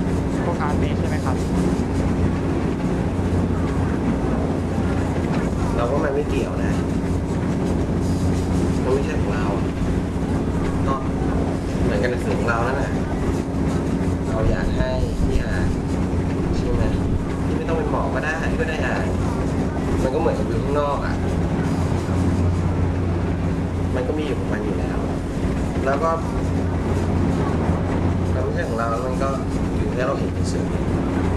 พวกอาร์ตนี้ใช่ไหมครับเราว่ามันไม่เกี่ยวนะมันไม่ใช่ของเราก็เหมือนกันในสื่อของเรานั่นแหละเราอยากให้พี่อ่านใช่ไหมที่ไม่ต้องเป็นหมอก็ได้ก็ได้อ่านมันก็เหมือนกับวิวข้างนอกอ่ะมันก็มีอยู่ของมันอยู่แล้วแล้วก็เราไม่ใช่ของเราแล้วมันก็อยู่แค่เราเห็นเฉย